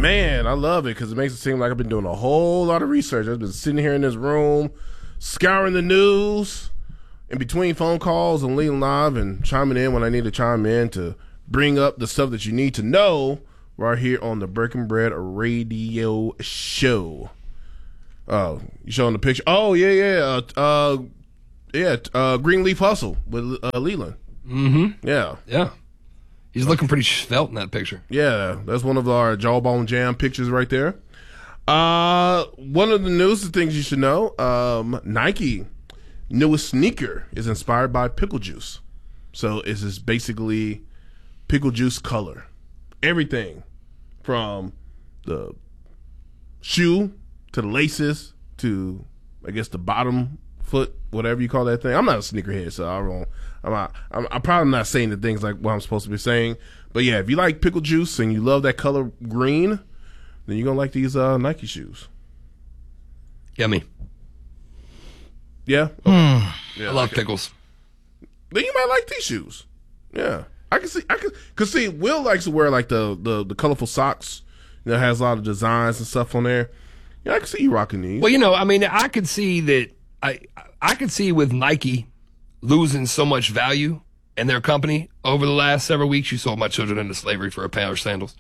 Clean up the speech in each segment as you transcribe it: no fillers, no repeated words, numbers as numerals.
Man, I love it because it makes it seem like I've been doing a whole lot of research. I've been sitting here in this room, scouring the news, in between phone calls and leading live and chiming in when I need to chime in to bring up the stuff that you need to know right here on the Breaking Bread Radio Show. Oh, you showing the picture? Oh, yeah. Greenleaf Hustle with Leland. Mm-hmm. Yeah. He's looking pretty svelte in that picture. Yeah, that's one of our Jawbone Jam pictures right there. One of the newest things you should know, Nike newest sneaker is inspired by pickle juice. So it's just basically pickle juice color. Everything from the shoe to the laces to, I guess, the bottom foot, whatever you call that thing. I'm not a sneakerhead, so I'm probably not saying the things like what I'm supposed to be saying. But yeah, if you like pickle juice and you love that color green, then you're going to like these Nike shoes. Yummy. Yeah? I love pickles. Then you might like these shoes. Yeah. I can see Will likes to wear like the colorful socks that has a lot of designs and stuff on there. Yeah, I can see you rocking these. Well, I could see that I could see with Nike losing so much value in their company over the last several weeks. You sold my children into slavery for a pair of sandals.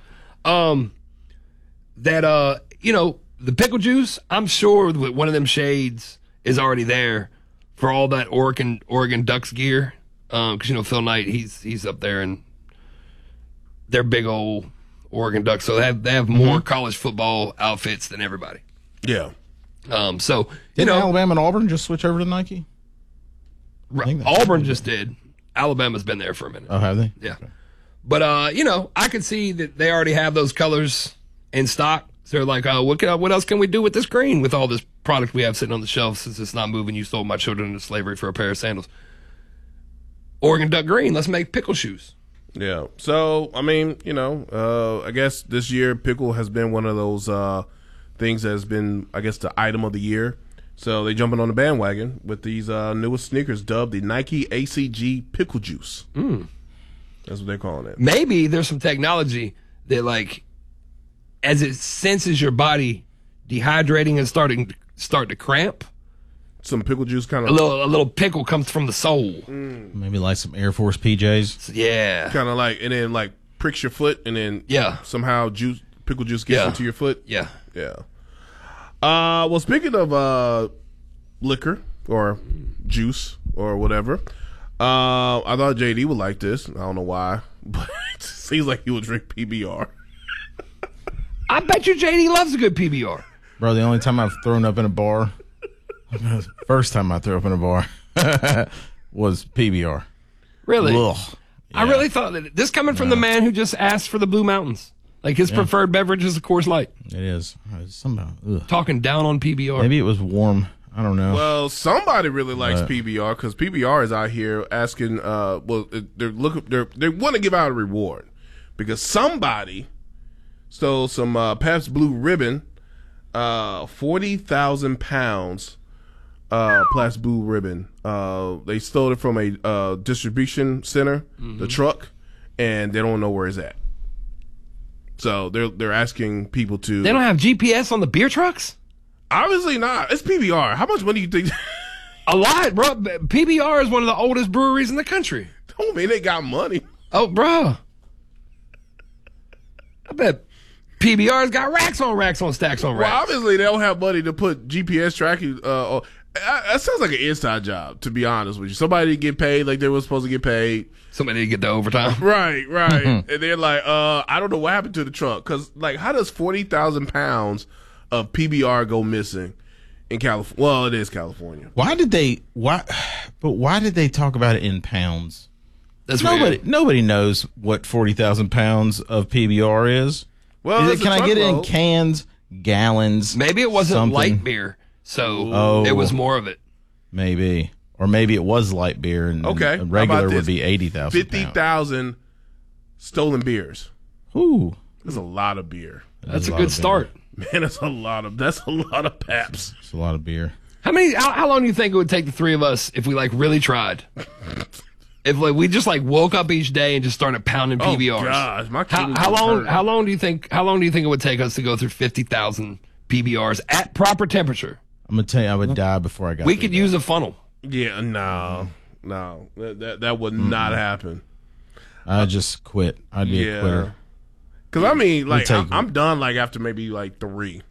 The pickle juice, I'm sure that one of them shades is already there for all that Oregon Ducks gear. Because, Phil Knight, he's up there and they're big old Oregon Ducks. So they have more college football outfits than everybody. Yeah. Didn't Alabama and Auburn just switch over to Nike? Auburn just did. Alabama's been there for a minute. Oh, have they? Yeah. Okay. But, I could see that they already have those colors in stock. So they're like, what else can we do with this green with all this product we have sitting on the shelf since it's not moving? You sold my children into slavery for a pair of sandals. Oregon Duck green, let's make pickle shoes. Yeah. So, I guess this year pickle has been one of those things that has been, I guess, the item of the year. So they jumping on the bandwagon with these newest sneakers dubbed the Nike ACG Pickle Juice. That's what they're calling it. Maybe there's some technology that, like, as it senses your body dehydrating and start to cramp, some pickle juice kind of... A little pickle comes from the soul. Maybe like some Air Force PJs. Yeah. Kind of like, and then like pricks your foot and then somehow pickle juice gets into your foot. Yeah. Yeah. Well, speaking of liquor or juice or whatever, I thought JD would like this. I don't know why, but it seems like he would drink PBR. I bet you JD loves a good PBR. Bro, the only time I've thrown up in a bar... First time I threw up in a bar was PBR. Really? Ugh. Yeah. I really thought that this coming from the man who just asked for the Blue Mountains. Like his preferred beverage is a Coors Light. It is. Somehow. Talking down on PBR. Maybe it was warm. I don't know. Well, somebody really likes PBR because PBR is out here asking. They want to give out a reward because somebody stole some Pabst Blue Ribbon, 40,000 pounds. Pabst Blue Ribbon. They stole it from a distribution center, the truck, and they don't know where it's at. So they're asking people to. They don't have GPS on the beer trucks? Obviously not. It's PBR. How much money do you think? A lot, bro. PBR is one of the oldest breweries in the country. Don't mean they got money. Oh, bro. I bet PBR's got racks on stacks on racks. Well, obviously they don't have money to put GPS tracking on. That sounds like an inside job, to be honest with you. Somebody get paid like they were supposed to get paid. Somebody to get the overtime. Right. And they're like, I don't know what happened to the truck. Because, like, how does 40,000 pounds of PBR go missing in California? Well, it is California. Why did they talk about it in pounds? That's nobody knows what 40,000 pounds of PBR is. Well, can I get it in cans, gallons? Maybe it wasn't something? light beer. So it was more of it. Maybe. Or maybe it was light beer and regular would be 80,000. 50,000 stolen beers. Ooh. That's a lot of beer. That's a good start. Man, that's a lot of Paps. It's a lot of beer. How long do you think it would take the three of us if we really tried? if like we just like woke up each day and just started pounding PBRs. Oh gosh, my kidneys how would long? hurt. How long do you think? How long do you think it would take us to go through 50,000 PBRs at proper temperature? I'm gonna tell you, I would die before I got. We through could that. use a funnel. Yeah, no, that would not happen. I'd just quit. I'd be a quitter. Because I mean, like take I'm done. Like after maybe like 3.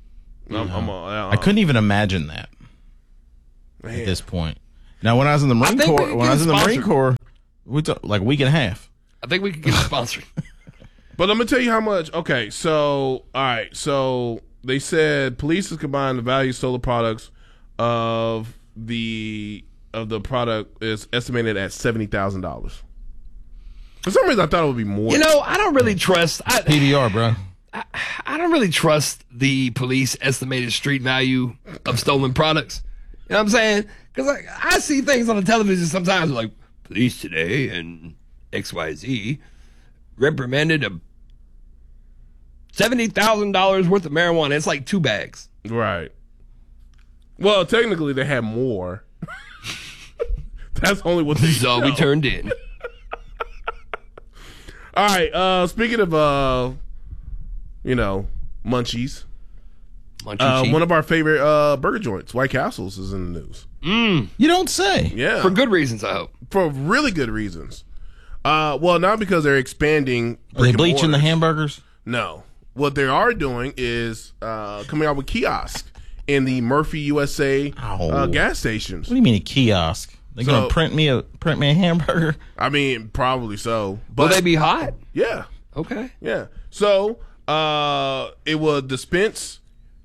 I couldn't even imagine that Man. at this point. Now, when I was in the Marine think we Corps, could when get I was in the sponsored. Marine Corps, we took like a week and a half. I think we could get sponsored. But let me tell you how much. Okay, so all right, so they said police has combined the value of solar products of the product is estimated at $70,000. For some reason, I thought it would be more. You know, I don't really trust. PBR, bro. I don't really trust the police estimated street value of stolen products. You know what I'm saying? Because I see things on the television sometimes like police today and XYZ reprimanded a $70,000 worth of marijuana. It's like 2 bags. Right. Well, technically, they had more. That's only what they This is all we show. turned in. All right. Speaking of, munchies. Munchie One of our favorite burger joints, White Castles, is in the news. You don't say. Yeah, for good reasons, I hope. for really good reasons. Well, not because they're expanding. Are they brick and bleaching the mortars. hamburgers? No. What they are doing is coming out with kiosks in the Murphy USA Ow. gas stations. What do you mean a kiosk? They So- gonna print me a hamburger? I mean, probably so. Will But they be hot? yeah. Okay. Yeah. So it will dispense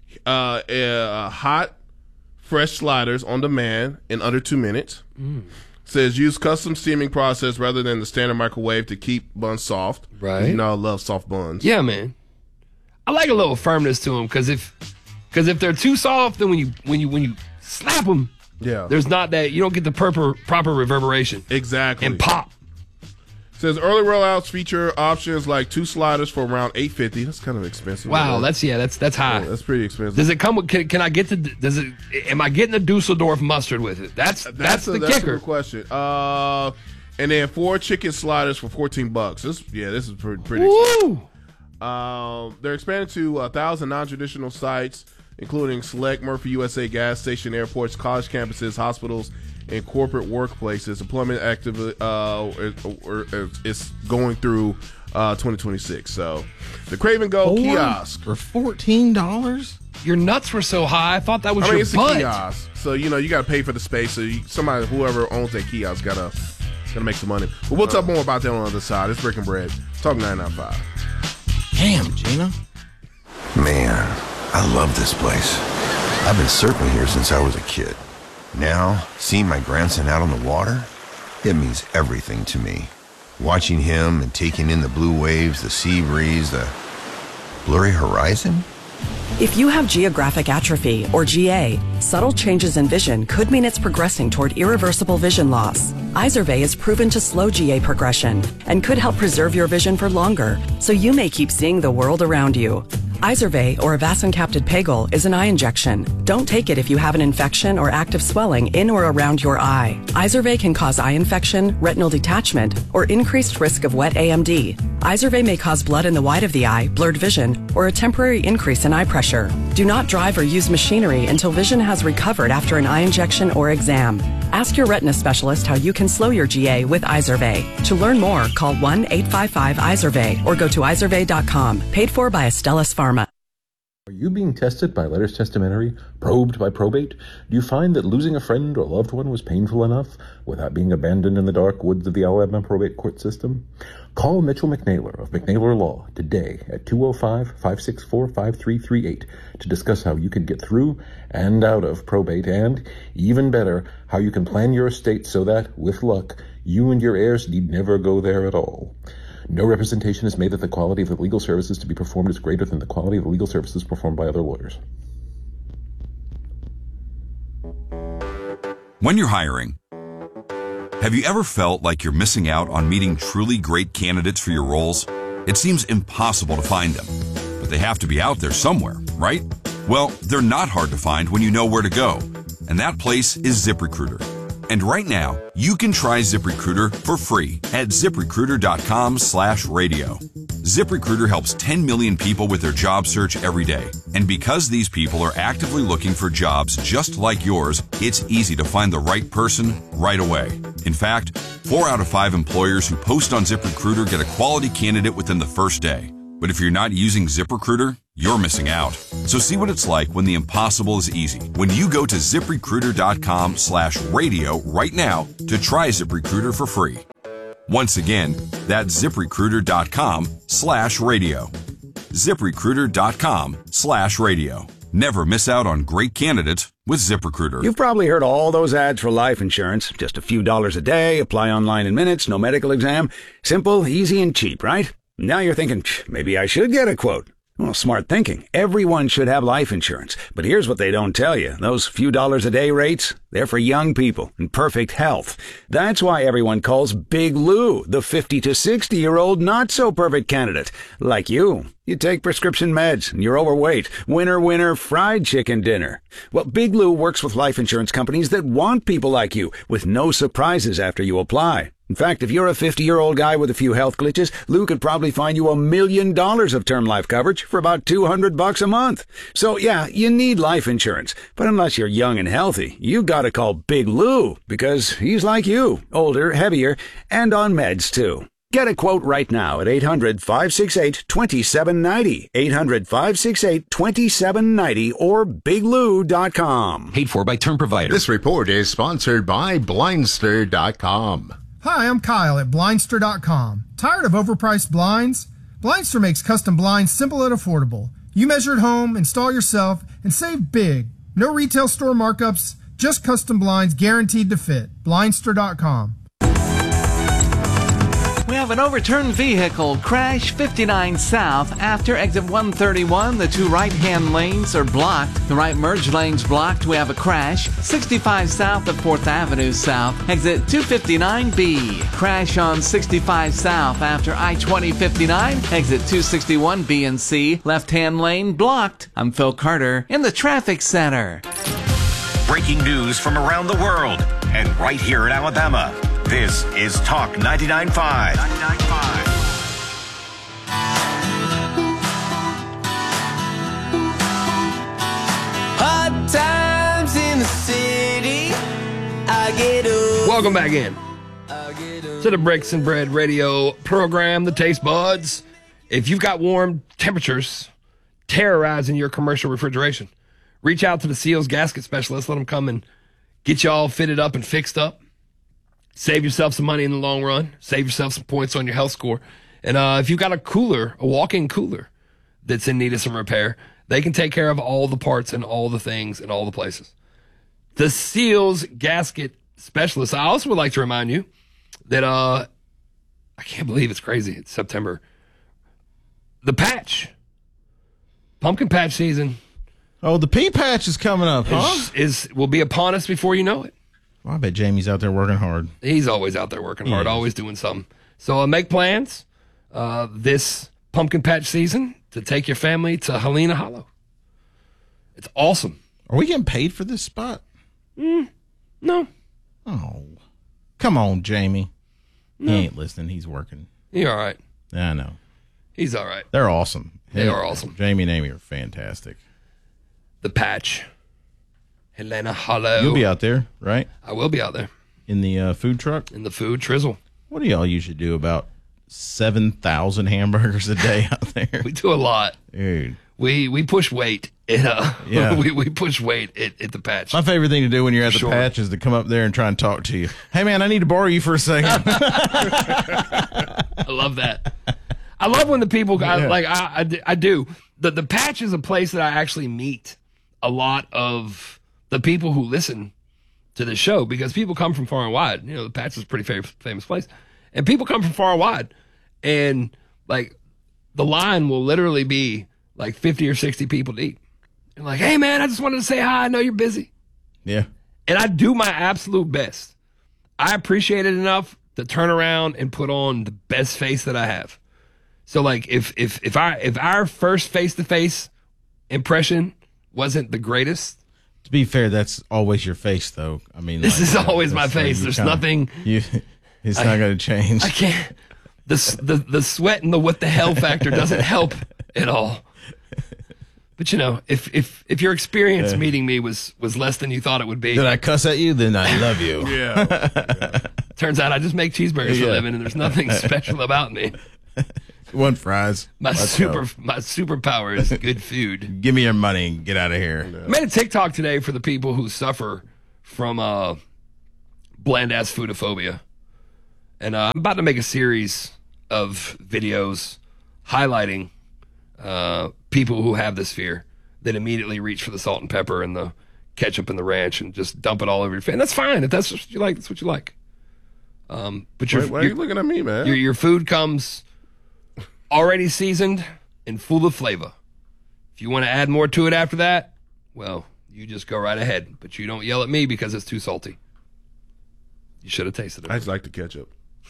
hot, fresh sliders on demand in under 2 minutes. Says use custom steaming process rather than the standard microwave to keep buns soft. Right. You know I love soft buns. Yeah, man. I like a little firmness to them because if they're too soft, then when you slap them, Yeah. there's not that you don't get the proper reverberation Exactly. and pop. Says early rollouts feature options like 2 sliders for around $8.50. That's kind of expensive. Wow, right? that's high. That's pretty expensive. Does it come with? Can I get the? Does it? Am I getting the Dusseldorf mustard with it? That's the a kicker. good question. And then 4 chicken sliders for $14. This is pretty expensive. Woo! They're expanding to 1,000 non-traditional sites, including select Murphy USA gas station, airports, college campuses, hospitals, and corporate workplaces. Employment activity is going through 2026. So the Crave and Go kiosk. For $14? Your nuts were so high. I thought that was I mean, your it's butt. a kiosk, so you got to pay for the space. So whoever owns that kiosk, gotta make some money. But we'll talk more about that on the other side. It's Breaking Bread. Talk 995. Damn, Gina. Man, I love this place. I've been surfing here since I was a kid. Now, seeing my grandson out on the water, it means everything to me. Watching him and taking in the blue waves, the sea breeze, the blurry horizon. If you have geographic atrophy, or GA, subtle changes in vision could mean it's progressing toward irreversible vision loss. Izervay is proven to slow GA progression and could help preserve your vision for longer, so you may keep seeing the world around you. Izervay, or avacincaptad pegol, is an eye injection. Don't take it if you have an infection or active swelling in or around your eye. Izervay can cause eye infection, retinal detachment, or increased risk of wet AMD. Izervay may cause blood in the white of the eye, blurred vision, or a temporary increase in eye pressure. Do not drive or use machinery until vision has recovered after an eye injection or exam. Ask your retina specialist how you can slow your GA with Izervay. To learn more, call 1-855-IZERVAY or go to izervay.com. Paid for by Astellas Pharma. Are you being tested by Letters Testamentary? Probed by probate? Do you find that losing a friend or loved one was painful enough without being abandoned in the dark woods of the Alabama probate court system? Call Mitchell McNaylor of McNaylor Law today at 205-564-5338 to discuss how you can get through and out of probate and, even better, how you can plan your estate so that, with luck, you and your heirs need never go there at all. No representation is made that the quality of the legal services to be performed is greater than the quality of the legal services performed by other lawyers. When you're hiring, have you ever felt like you're missing out on meeting truly great candidates for your roles? It seems impossible to find them, but they have to be out there somewhere, right? Well, they're not hard to find when you know where to go, and that place is ZipRecruiter. And right now, you can try ZipRecruiter for free at ZipRecruiter.com/radio. ZipRecruiter helps 10 million people with their job search every day. And because these people are actively looking for jobs just like yours, it's easy to find the right person right away. In fact, 4 out of 5 employers who post on ZipRecruiter get a quality candidate within the first day. But if you're not using ZipRecruiter, you're missing out. So see what it's like when the impossible is easy. When you go to ZipRecruiter.com/radio right now to try ZipRecruiter for free. Once again, that's ZipRecruiter.com/radio. ZipRecruiter.com/radio. Never miss out on great candidates with ZipRecruiter. You've probably heard all those ads for life insurance. Just a few dollars a day, apply online in minutes, no medical exam. Simple, easy, and cheap, right? Now you're thinking, maybe I should get a quote. Well, smart thinking. Everyone should have life insurance. But here's what they don't tell you. Those few dollars a day rates, they're for young people in perfect health. That's why everyone calls Big Lou the 50 to 60-year-old not-so-perfect candidate. Like you. You take prescription meds, and you're overweight. Winner, winner, fried chicken dinner. Well, Big Lou works with life insurance companies that want people like you, with no surprises after you apply. In fact, if you're a 50-year-old guy with a few health glitches, Lou could probably find you $1 million of term life coverage for about $200 a month. So yeah, you need life insurance. But unless you're young and healthy, you gotta call Big Lou, because he's like you, older, heavier, and on meds too. Get a quote right now at 800-568-2790, 800-568-2790, or biglou.com. Paid for by Term Provider. This report is sponsored by Blindster.com. Hi, I'm Kyle at Blindster.com. Tired of overpriced blinds? Blindster makes custom blinds simple and affordable. You measure at home, install yourself, and save big. No retail store markups, just custom blinds guaranteed to fit. Blindster.com. We have an overturned vehicle crash 59 south after exit 131. The 2 right-hand lanes are blocked. The right merge lane's blocked. We have a crash 65 south of 4th Avenue south, exit 259B. Crash on 65 south after I-2059, exit 261B and C. Left-hand lane blocked. I'm Phil Carter in the traffic center. Breaking news from around the world and right here in Alabama. This is Talk 99.5. Hot times in the city. I get up. Welcome back in to the Bricks and Bread radio program, the Taste Buds. If you've got warm temperatures terrorizing your commercial refrigeration, reach out to the Seals gasket specialist. Let them come and get you all fitted up and fixed up. Save yourself some money in the long run. Save yourself some points on your health score. And if you've got a cooler, a walk-in cooler that's in need of some repair, they can take care of all the parts and all the things in all the places. The Seals gasket specialist. I also would like to remind you that I can't believe it's crazy. It's September. The patch. Pumpkin patch season. Oh, the pea patch is coming up, huh? Will be upon us before you know it. Well, I bet Jamie's out there working hard. He's always out there working hard, always doing something. So make plans this pumpkin patch season to take your family to Helena Hollow. It's awesome. Are we getting paid for this spot? No. Oh, come on, Jamie. No. He ain't listening. He's working. He's all right. I know. He's all right. They're awesome. They are awesome. Jamie and Amy are fantastic. The patch. Helena Hollow. You'll be out there, right? I will be out there. In the food truck? In the food trizzle. What do y'all usually do? About 7,000 hamburgers a day out there? We do a lot. Dude. We push weight. Yeah. we push weight at the patch. My favorite thing to do when you're at the patch is to come up there and try and talk to you. Hey, man, I need to borrow you for a second. I love that. I love when the people, I do. The patch is a place that I actually meet a lot of the people who listen to the show, because people come from far and wide. You know, the patch is a pretty famous place. And people come from far and wide. And, like, the line will literally be, like, 50 or 60 people to eat. And like, hey, man, I just wanted to say hi. I know you're busy. Yeah. And I do my absolute best. I appreciate it enough to turn around and put on the best face that I have. So, like, if our first face-to-face impression wasn't the greatest, To be fair, that's always your face, though. I mean, This is always my that's where face. you There's kinda- nothing. It's not going to change. I can't. The sweat and the what the hell factor doesn't help at all. But you know, if your experience meeting me was less than you thought it would be, Did I cuss at you? Then I love you. Yeah. turns out I just make cheeseburgers for a living, and there's nothing special about me. One fries. My Let's go. superpower is good food. Give me your money and get out of here. I made a TikTok today for the people who suffer from bland ass foodophobia, and I'm about to make a series of videos highlighting people who have this fear that immediately reach for the salt and pepper and the ketchup and the ranch and just dump it all over your face. And that's fine if that's what you like. That's what you like. But Why are you looking at me, man? Your food comes already seasoned and full of flavor. If you want to add more to it after that, well, you just go right ahead. But you don't yell at me because it's too salty. You should have tasted it. I just like the ketchup.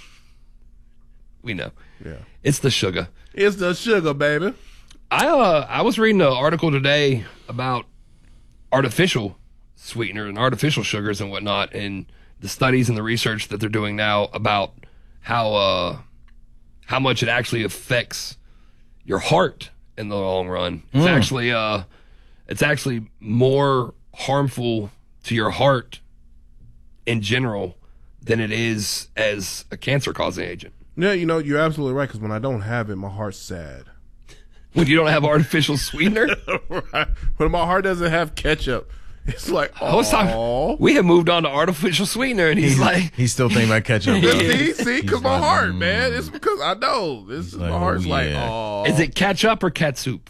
We know. Yeah. It's the sugar. It's the sugar, baby. I was reading an article today about artificial sweetener and artificial sugars and whatnot, and the studies and the research that they're doing now about how much it actually affects your heart in the long run. It's actually more harmful to your heart in general than it is as a cancer-causing agent. Yeah, you know, you're absolutely right, because when I don't have it, my heart's sad. When you don't have artificial sweetener? Right. When my heart doesn't have ketchup, it's like, I was talking, we have moved on to artificial sweetener, and he's like... He's still thinking about ketchup. See, because my heart, man. It's because I know. My heart's like, oh. Is it ketchup or catsup?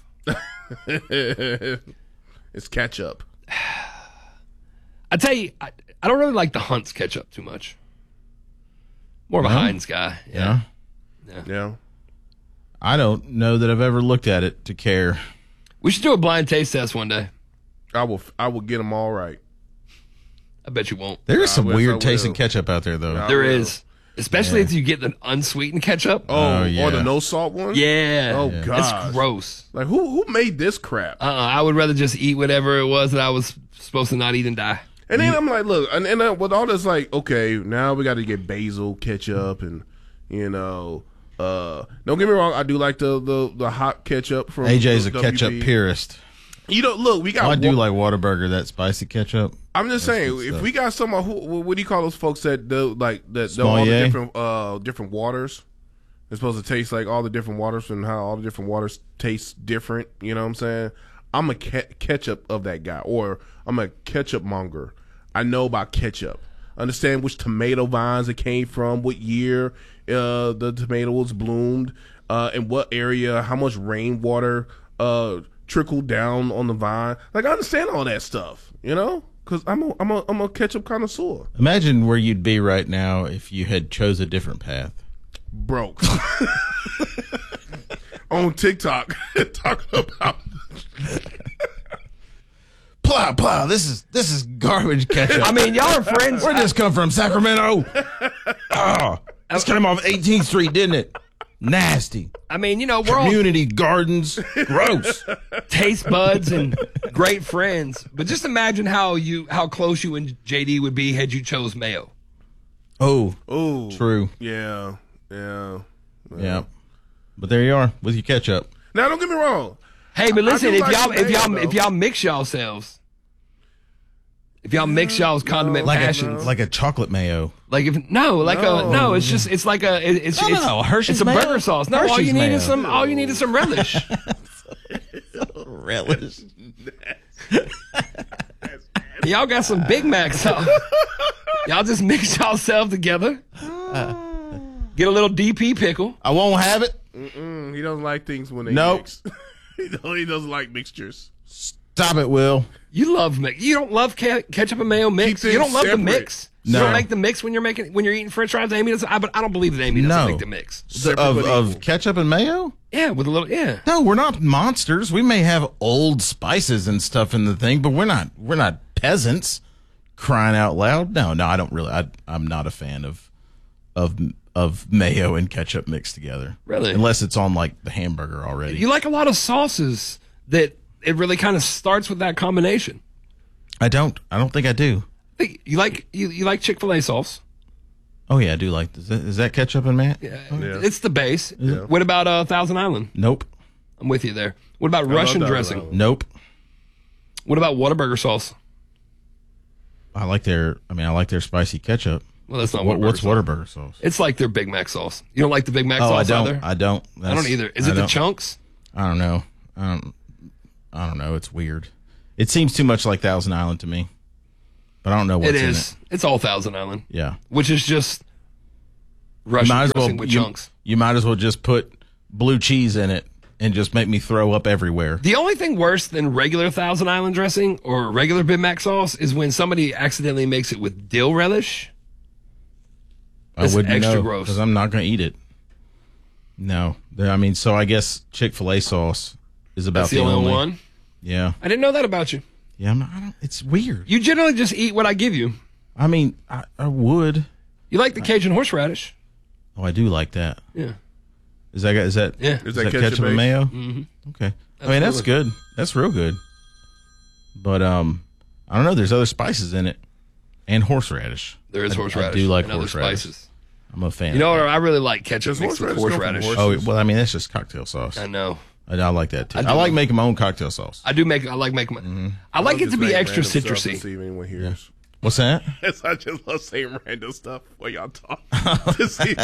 It's ketchup. I tell you, I don't really like the Hunt's ketchup too much. More of a Heinz guy. Yeah. I don't know that I've ever looked at it to care. We should do a blind taste test one day. I will get them all right. I bet you won't. There is some weird tasting ketchup out there, though. There is. Especially if you get the unsweetened ketchup. Oh, or the no salt one? Yeah. Oh, God. It's gross. Like, who made this crap? I would rather just eat whatever it was that I was supposed to not eat and die. And then I'm like, look, and with all this, like, okay, now we got to get basil ketchup and, you know, don't get me wrong, I do like the hot ketchup from AJ's a WB. ketchup purist. You know, look, we got. I do like Whataburger, that spicy ketchup. I'm just saying, if we got someone what do you call those folks that do like that know all the different waters? They're supposed to taste like all the different waters and how all the different waters taste different. You know what I'm saying? I'm a ketchup of that guy, or I'm a ketchup monger. I know about ketchup. Understand which tomato vines it came from, what year the tomatoes bloomed, in what area, how much rainwater trickled down on the vine. Like, I understand all that stuff, you know, because I'm a ketchup connoisseur. Imagine where you'd be right now if you had chose a different path. Broke. On TikTok, talking about plow. This is garbage ketchup. I mean, y'all are friends. Where'd this come from? Sacramento. Oh, this came off 18th Street, didn't it? Nasty. I mean, you know, we're all community gardens. Gross. Taste buds and great friends. But just imagine how close you and JD would be had you chose mayo. Oh, true. Yeah. But there you are with your ketchup. Now, don't get me wrong. Hey, but listen, if y'all mix y'all's condiment passions, like a chocolate mayo. Like it's like a Hershey's it's a mayo? burger sauce. No, all you need is some relish. Relish. Y'all got some Big Mac sauce. Y'all just mix y'allself together. Get a little DP pickle. I won't have it. He doesn't like things when they mix. He doesn't like mixtures. Stop it, Will. You love mix. You don't love ketchup and mayo mix. You don't love the mix. No. You don't make the mix when you're eating French fries. Amy doesn't. I don't believe that Amy doesn't make the mix of ketchup and mayo. Yeah, with a little. Yeah. No, we're not monsters. We may have old spices and stuff in the thing, but we're not peasants. Crying out loud. No, I don't really. I'm not a fan of mayo and ketchup mixed together. Really? Unless it's on like the hamburger already. You like a lot of sauces that it really kind of starts with that combination. I don't think I do. You like Chick-fil-A sauce? Oh yeah, I do like. Is that ketchup and mayo? Yeah, it's the base. Yeah. What about Thousand Island? Nope. I'm with you there. What about Russian dressing? Nope. What about Whataburger sauce? I like their spicy ketchup. Well, that's not what's sauce. Whataburger sauce. It's like their Big Mac sauce. You don't like the Big Mac sauce either? I don't. I don't either. Is it the chunks? I don't know. I don't know. It's weird. It seems too much like Thousand Island to me. But I don't know what's in it. It's all Thousand Island. Yeah. Which is just Russian dressing with chunks. You might as well just put blue cheese in it and just make me throw up everywhere. The only thing worse than regular Thousand Island dressing or regular Big Mac sauce is when somebody accidentally makes it with dill relish. I wouldn't extra know gross because I'm not going to eat it. No. I mean, so I guess Chick-fil-A sauce is about the only one? Yeah. I didn't know that about you. Yeah, it's weird. You generally just eat what I give you. I mean, I would. You like the Cajun horseradish? Oh, I do like that. Yeah. Is that yeah? Is that ketchup and mayo? Mm-hmm. Okay. I mean, that's good. That's real good. But I don't know. There's other spices in it, and horseradish. There is horseradish. I do like and horseradish. Other spices. I'm a fan. You know what? I really like ketchup mixed with horseradish. Oh well, I mean that's just cocktail sauce. I know. I like that too. I like making my own cocktail sauce. I like making my. Mm-hmm. I like it to be extra citrusy. Yeah. What's that? I just love saying random stuff while y'all talk. Did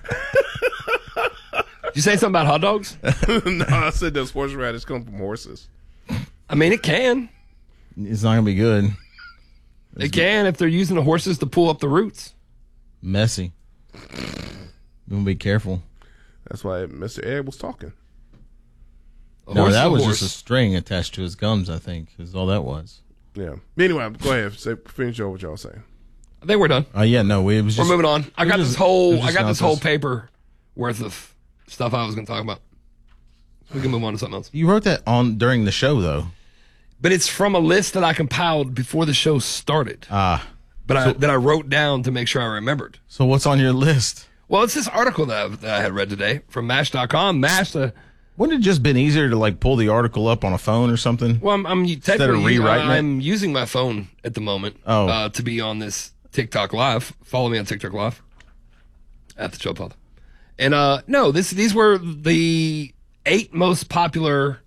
you say something about hot dogs? No, I said those horseradish come from horses. I mean, it can. It's not gonna be good. It can if they're using the horses to pull up the roots. Messy. You gonna be careful. That's why Mr. Ed was talking. No, that was just a string attached to his gums, I think, is all that was. Yeah. Anyway, go ahead. Finish over what y'all saying. I think we're done. Yeah, no, we're moving on. I got this whole paper worth of stuff I was going to talk about. We can move on to something else. You wrote that during the show, though. But it's from a list that I compiled before the show started. That I wrote down to make sure I remembered. So what's on your list? Well, it's this article that I had read today from MASH.com. Wouldn't it just been easier to pull the article up on a phone or something? Well, I'm instead of rewriting I'm using my phone at the moment to be on this TikTok Live. Follow me on TikTok Live at the Joe Pod. And no, these were the 8 most popular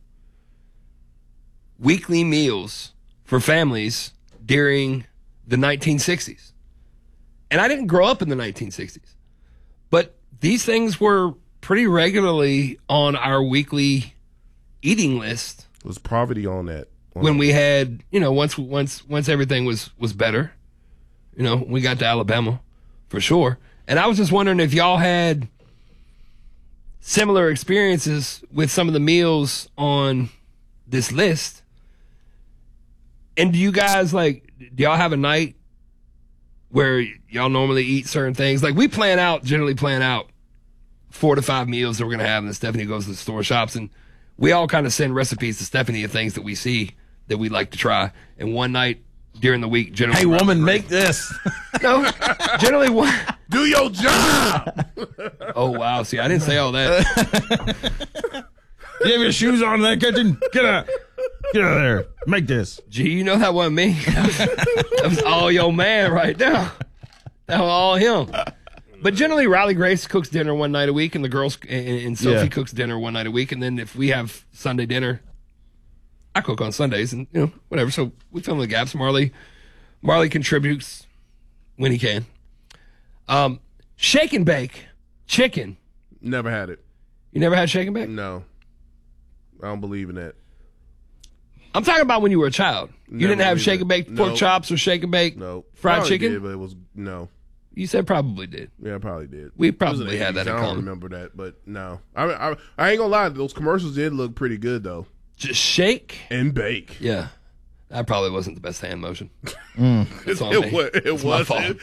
weekly meals for families during the 1960s. And I didn't grow up in the 1960s, but these things were pretty regularly on our weekly eating list. Was poverty on that? When we had, once everything was better, we got to Alabama for sure. And I was just wondering if y'all had similar experiences with some of the meals on this list. And do you guys do y'all have a night where y'all normally eat certain things? Like we generally plan out 4 to 5 meals that we're going to have, and then Stephanie goes to the store, shops, and we all kind of send recipes to Stephanie of things that we see that we'd like to try. And one night during the week, generally... Hey, woman, make this. No, generally... Do your job! Oh, wow. See, I didn't say all that. You have your shoes on in that kitchen? Get out of there. Make this. Gee, you know that wasn't me. That was all your man right now. That was all him. But generally, Riley Grace cooks dinner one night a week, and the girls and Sophie cooks dinner one night a week. And then if we have Sunday dinner, I cook on Sundays, and whatever. So we fill in the gaps. Marley contributes when he can. Shake and bake chicken. Never had it. You never had shake and bake? No, I don't believe in that. I'm talking about when you were a child. You didn't have shake and bake pork chops or shake and bake fried chicken. Did, but it was no. You said probably did. Yeah, I probably did. We probably had that in common. I don't remember that, but no. I ain't gonna lie. Those commercials did look pretty good, though. Just shake and bake. Yeah. That probably wasn't the best hand motion. It's on me. It wasn't.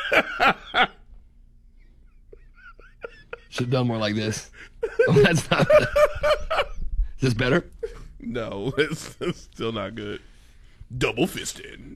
Should have done more like this. Oh, that's not... Is this better? No, it's still not good. Double fisted.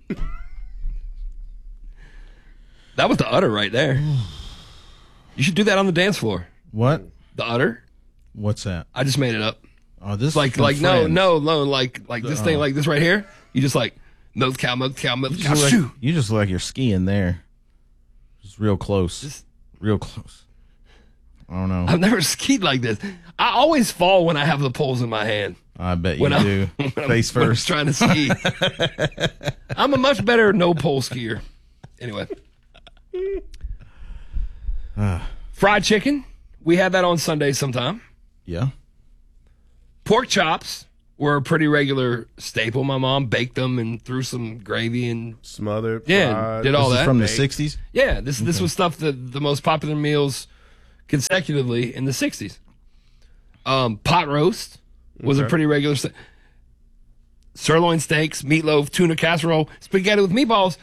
That was the udder right there. You should do that on the dance floor. What? The udder? What's that? I just made it up. Oh, this like this thing like this right here. You just Milk cow, milk cow, milk You cow. just, Shoo. look, you just look like you're skiing there. Just real close. Real close. I don't know. I've never skied like this. I always fall when I have the poles in my hand. I bet you When do. Face when I'm first. trying to ski. I'm a much better no pole skier. Anyway. Fried chicken. We had that on Sunday sometime. Yeah. Pork chops were a pretty regular staple. My mom baked them and threw some gravy and smothered. Yeah, fried. did all This is that. from the Baked. 60s? Yeah, this was stuff that the most popular meals consecutively in the 60s. Pot roast was a Okay. pretty regular sirloin steaks, meatloaf, tuna casserole, spaghetti with meatballs.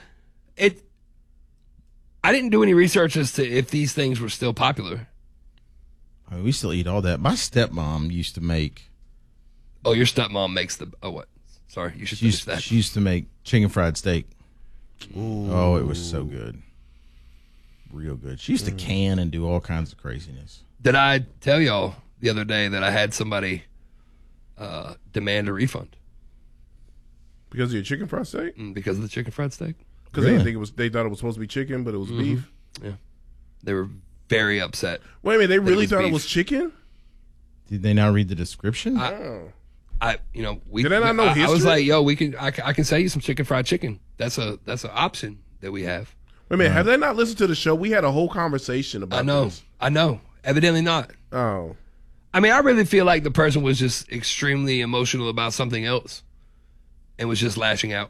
I didn't do any research as to if these things were still popular. I mean, we still eat all that. My stepmom used to make. Oh, your stepmom makes the. Oh, what? Sorry, you should finish that. She used to make chicken fried steak. Ooh. Oh, it was so good. Real good. She used to can and do all kinds of craziness. Did I tell y'all the other day that I had somebody demand a refund Because of your chicken fried steak? because of the chicken fried steak? Because they thought it was supposed to be chicken, but it was beef. Yeah, they were very upset. Wait a minute, they really was thought it beef. was chicken? Did they not read the description? We Did I not know I was history? like, yo, I can sell you some chicken fried chicken. That's an option that we have. Wait a minute, have they not listened to the show? We had a whole conversation about this. I know. Evidently not. Oh. I mean, I really feel like the person was just extremely emotional about something else and was just lashing out.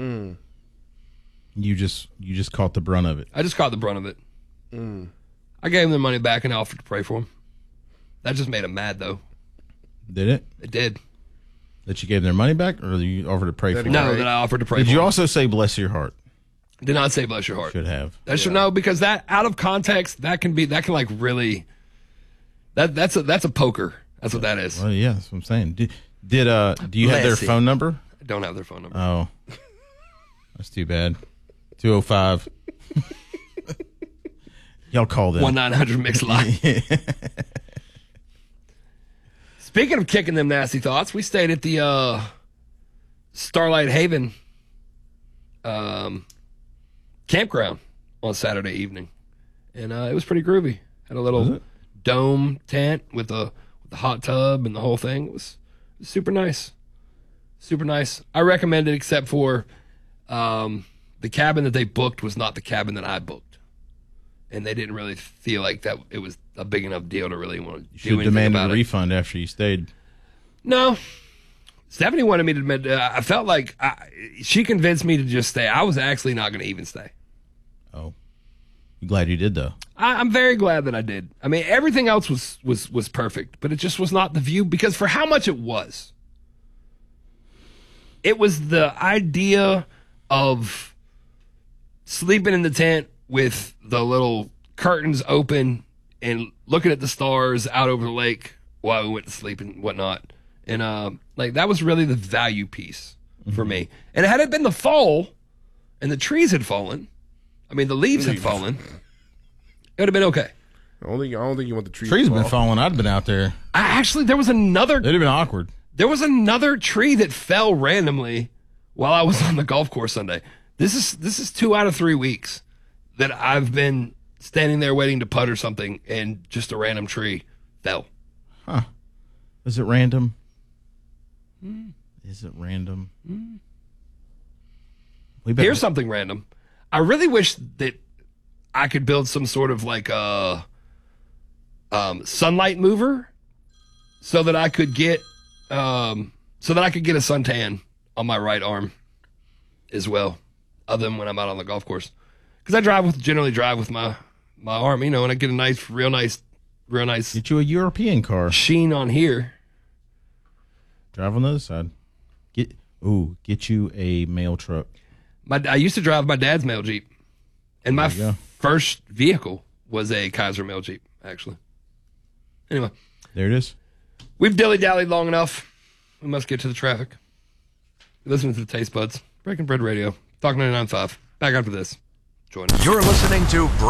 You just caught the brunt of it. I just caught the brunt of it. I gave them their money back and offered to pray for them. That just made them mad, though. Did it? It did. That you gave their money back, or you offered to pray for them? No, that I offered to pray Did for you them. also say bless your heart? Did not say bless your heart. Should have. That should know, because that out of context, that can like really. That's a poker. That's what that is. Well, yeah, that's what I'm saying. Do you have their Bless you. phone number? I don't have their phone number. Oh, that's too bad. 205. Y'all call them. 1-900-MIX-LIVE. Speaking of kicking them nasty thoughts, we stayed at the Starlight Haven campground on Saturday evening, and it was pretty groovy. Had a little dome tent with the hot tub and the whole thing. It was super nice. Super nice. I recommend it, except for the cabin that they booked was not the cabin that I booked. And they didn't really feel like that it was a big enough deal to really want to do Should have anything demanded about a it. refund after you stayed. No. Stephanie wanted me to admit, I felt like she convinced me to just stay. I was actually not going to even stay. Oh. I'm glad you did, though. I'm very glad that I did. I mean, everything else was perfect, but it just was not the view, because for how much it was the idea of sleeping in the tent with the little curtains open and looking at the stars out over the lake while we went to sleep and whatnot. And like that was really the value piece for me. And had it been the fall and the trees had fallen, I mean the leaves had fallen, it would have been okay. I don't think you want the trees. Trees to have been fall. falling. I'd been out there. There was another. It'd have been awkward. There was another tree that fell randomly while I was on the golf course Sunday. This is 2 out of 3 weeks that I've been standing there waiting to putt or something, and just a random tree fell. Huh. Is it random? Is it random? Here's something random. I really wish that I could build some sort of like a sunlight mover so that I could get a suntan on my right arm as well, other than when I'm out on the golf course. Because I generally drive with my arm, and I get a real nice. Get you a European car. Sheen on here. Drive on the other side. Get you a mail truck. I used to drive my dad's mail Jeep, and my There you go. first vehicle was a Kaiser mail Jeep, actually. Anyway, There it is. we've dilly-dallied long enough. We must get to the traffic. Listening to the Taste Buds. Breaking Bread Radio. Talk 99.5. Back after this. Join us. You're listening to Breaking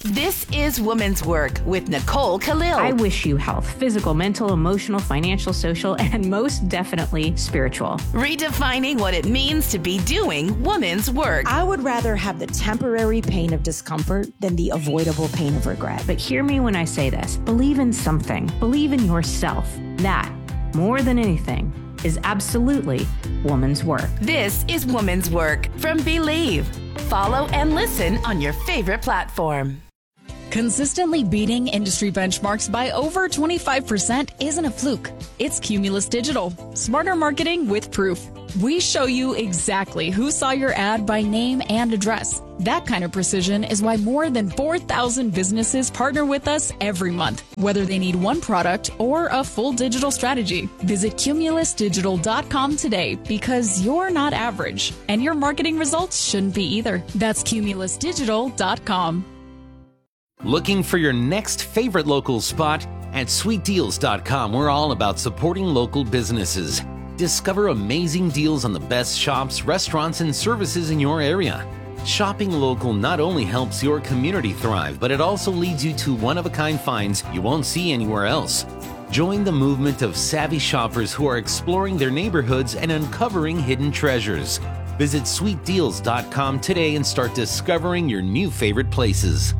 This is Woman's Work with Nicole Khalil. I wish you health, physical, mental, emotional, financial, social, and most definitely spiritual. Redefining what it means to be doing woman's work. I would rather have the temporary pain of discomfort than the avoidable pain of regret. But hear me when I say this. Believe in something. Believe in yourself. That, more than anything, is absolutely woman's work. This is Woman's Work from Believe. Follow and listen on your favorite platform. Consistently beating industry benchmarks by over 25% isn't a fluke. It's Cumulus Digital. Smarter marketing with proof. We show you exactly who saw your ad by name and address. That kind of precision is why more than 4,000 businesses partner with us every month, whether they need one product or a full digital strategy. Visit cumulusdigital.com today because you're not average, and your marketing results shouldn't be either. That's cumulusdigital.com. Looking for your next favorite local spot? At sweetdeals.com, we're all about supporting local businesses. Discover amazing deals on the best shops, restaurants, and services in your area. Shopping local not only helps your community thrive, but it also leads you to one-of-a-kind finds you won't see anywhere else. Join the movement of savvy shoppers who are exploring their neighborhoods and uncovering hidden treasures. Visit sweetdeals.com today and start discovering your new favorite places.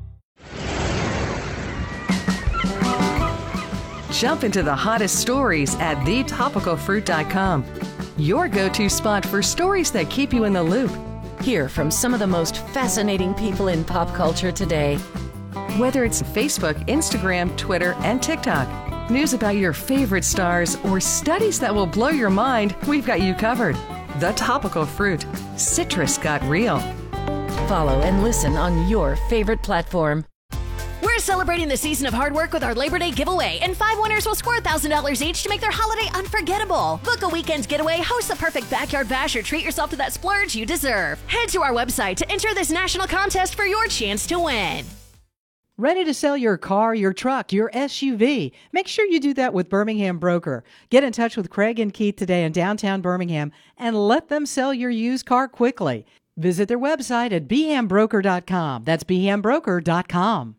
Jump into the hottest stories at thetopicalfruit.com. Your go-to spot for stories that keep you in the loop. Hear from some of the most fascinating people in pop culture today. Whether it's Facebook, Instagram, Twitter, and TikTok, news about your favorite stars, or studies that will blow your mind, we've got you covered. The Topical Fruit. Citrus got real. Follow and listen on your favorite platform. We're celebrating the season of hard work with our Labor Day giveaway, and 5 winners will score $1,000 each to make their holiday unforgettable. Book a weekend's getaway, host the perfect backyard bash, or treat yourself to that splurge you deserve. Head to our website to enter this national contest for your chance to win. Ready to sell your car, your truck, your SUV? Make sure you do that with Birmingham Broker. Get in touch with Craig and Keith today in downtown Birmingham and let them sell your used car quickly. Visit their website at bhambroker.com. That's bhambroker.com.